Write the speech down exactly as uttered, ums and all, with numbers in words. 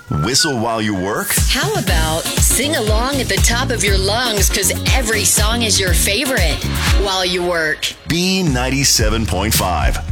Whistle while you work? How about sing along at the top of your lungs because every song is your favorite while you work? B ninety-seven point five.